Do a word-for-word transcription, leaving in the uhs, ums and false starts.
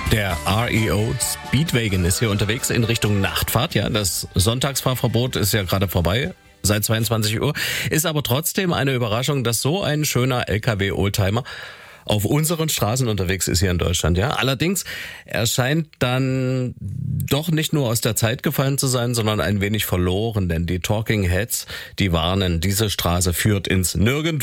Der R E O Speedwagon ist hier unterwegs in Richtung Nachtfahrt. Ja, das Sonntagsfahrverbot ist ja gerade vorbei. Seit zweiundzwanzig Uhr. Ist aber trotzdem eine Überraschung, dass so ein schöner L K W-Oldtimer auf unseren Straßen unterwegs ist hier in Deutschland. Ja, allerdings, er scheint dann doch nicht nur aus der Zeit gefallen zu sein, sondern ein wenig verloren, denn die Talking Heads, die warnen, diese Straße führt ins Nirgendwo.